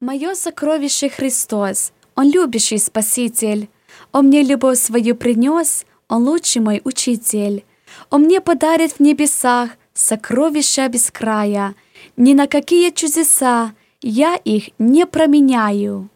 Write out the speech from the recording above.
Мое сокровище Христос, Он любящий Спаситель. Он мне любовь свою принес, Он лучший мой учитель. Он мне подарит в небесах сокровища без края. Ни на какие чудеса я их не променяю.